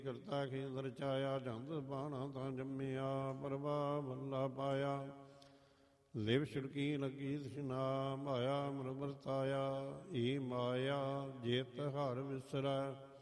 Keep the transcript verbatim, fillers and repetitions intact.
ਕਰਤਾ ਖੇਦਰ ਚਾਇਆ ਜੰਦ ਬਾਣਾ ਤਾਂ ਜੰਮਿਆ ਪ੍ਰਭਾ ਬੱਲਾ ਪਾਇਆ ਲਿਵ ਛੁੜਕੀ ਲੱਗੀ ਤ੍ਰਿਸ਼ਨਾ ਮਾਇਆ ਮਨ ਵਰਤਾਇਆ ਈ ਮਾਇਆ ਜਿਤ ਹਰ ਵਿਸਰੈ